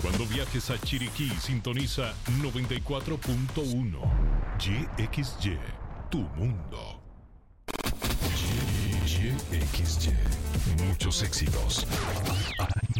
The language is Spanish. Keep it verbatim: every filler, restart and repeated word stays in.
Cuando viajes a Chiriquí, sintoniza noventa y cuatro punto uno. Y X Y, tu mundo. Y X Y, muchos éxitos.